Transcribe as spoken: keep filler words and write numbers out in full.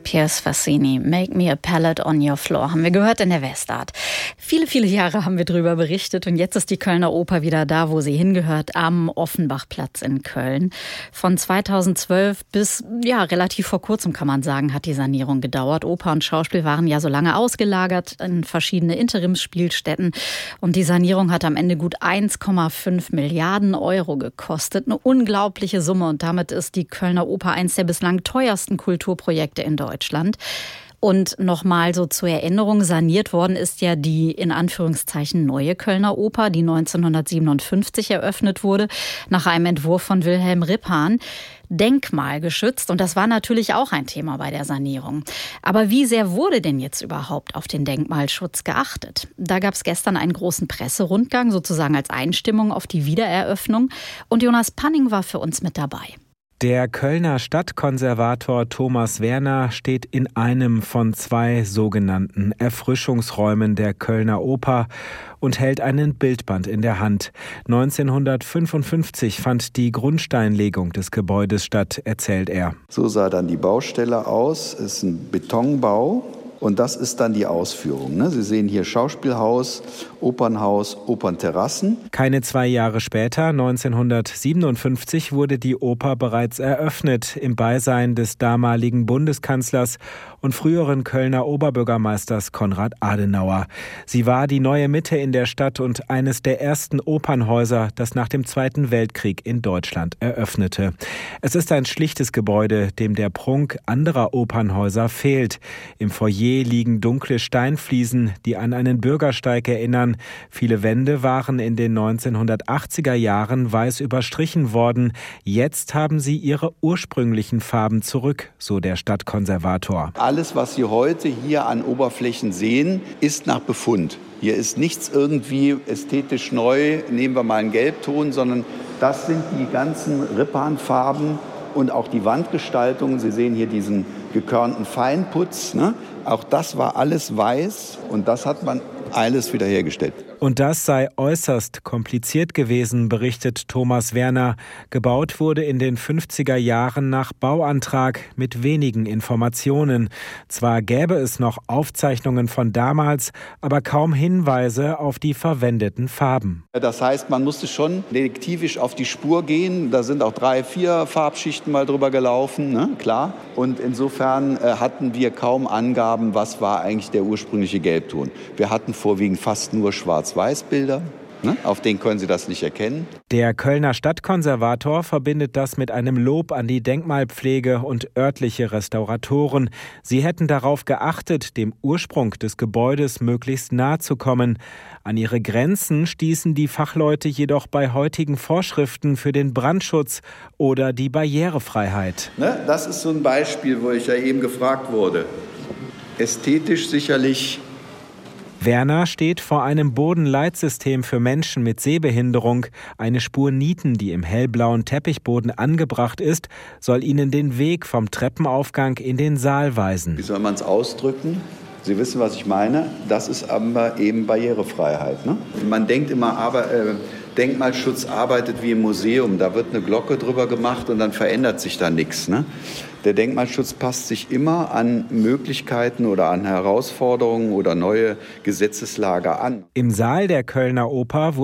Pier Sfassini, Make Me a Pallet on Your Floor, haben wir gehört in der Westart. Viele, viele Jahre haben wir darüber berichtet und jetzt ist die Kölner Oper wieder da, wo sie hingehört, am Offenbachplatz in Köln. Von zweitausendzwölf bis, ja, relativ vor kurzem kann man sagen, hat die Sanierung gedauert. Oper und Schauspiel waren ja so lange ausgelagert in verschiedene Interimsspielstätten und die Sanierung hat am Ende gut eins Komma fünf Milliarden Euro gekostet. Eine unglaubliche Summe und damit ist die Kölner Oper eins der bislang teuersten Kulturprojekte in Deutschland. Und nochmal so zur Erinnerung, saniert worden ist ja die in Anführungszeichen neue Kölner Oper, die neunzehnhundertsiebenundfünfzig eröffnet wurde, nach einem Entwurf von Wilhelm Rippahn. Denkmalgeschützt und das war natürlich auch ein Thema bei der Sanierung. Aber wie sehr wurde denn jetzt überhaupt auf den Denkmalschutz geachtet? Da gab es gestern einen großen Presserundgang, sozusagen als Einstimmung auf die Wiedereröffnung. Und Jonas Panning war für uns mit dabei. Der Kölner Stadtkonservator Thomas Werner steht in einem von zwei sogenannten Erfrischungsräumen der Kölner Oper und hält einen Bildband in der Hand. neunzehnhundertfünfundfünfzig fand die Grundsteinlegung des Gebäudes statt, erzählt er. So sah dann die Baustelle aus. Es ist ein Betonbau. Und das ist dann die Ausführung. Sie sehen hier Schauspielhaus, Opernhaus, Opernterrassen. Keine zwei Jahre später, neunzehnhundertsiebenundfünfzig, wurde die Oper bereits eröffnet im Beisein des damaligen Bundeskanzlers und früheren Kölner Oberbürgermeisters Konrad Adenauer. Sie war die neue Mitte in der Stadt und eines der ersten Opernhäuser, das nach dem Zweiten Weltkrieg in Deutschland eröffnete. Es ist ein schlichtes Gebäude, dem der Prunk anderer Opernhäuser fehlt. Im Foyer liegen dunkle Steinfliesen, die an einen Bürgersteig erinnern. Viele Wände waren in den neunzehnhundertachtziger Jahren weiß überstrichen worden. Jetzt haben sie ihre ursprünglichen Farben zurück, so der Stadtkonservator. Alles, was Sie heute hier an Oberflächen sehen, ist nach Befund. Hier ist nichts irgendwie ästhetisch neu, nehmen wir mal einen Gelbton, sondern das sind die ganzen Rippahn-Farben und auch die Wandgestaltung. Sie sehen hier diesen gekörnten Feinputz, ne? Auch das war alles weiß und das hat man alles wiederhergestellt. Und das sei äußerst kompliziert gewesen, berichtet Thomas Werner. Gebaut wurde in den fünfziger Jahren nach Bauantrag mit wenigen Informationen. Zwar gäbe es noch Aufzeichnungen von damals, aber kaum Hinweise auf die verwendeten Farben. Das heißt, man musste schon detektivisch auf die Spur gehen. Da sind auch drei, vier Farbschichten mal drüber gelaufen, ne? Klar. Und insofern äh, hatten wir kaum Angaben, was war eigentlich der ursprüngliche Gelbton. Wir hatten vorwiegend fast nur Schwarz-Weiß-Bilder. Ne? Auf denen können Sie das nicht erkennen. Der Kölner Stadtkonservator verbindet das mit einem Lob an die Denkmalpflege und örtliche Restauratoren. Sie hätten darauf geachtet, dem Ursprung des Gebäudes möglichst nahe zu kommen. An ihre Grenzen stießen die Fachleute jedoch bei heutigen Vorschriften für den Brandschutz oder die Barrierefreiheit. Ne? Das ist so ein Beispiel, wo ich ja eben gefragt wurde. Ästhetisch sicherlich. Werner steht vor einem Bodenleitsystem für Menschen mit Sehbehinderung. Eine Spur Nieten, die im hellblauen Teppichboden angebracht ist, soll ihnen den Weg vom Treppenaufgang in den Saal weisen. Wie soll man es ausdrücken? Sie wissen, was ich meine. Das ist aber eben Barrierefreiheit. Ne? Man denkt immer, aber äh, Denkmalschutz arbeitet wie im Museum. Da wird eine Glocke drüber gemacht und dann verändert sich da nichts. Ne? Der Denkmalschutz passt sich immer an Möglichkeiten oder an Herausforderungen oder neue Gesetzeslage an. Im Saal der Kölner Oper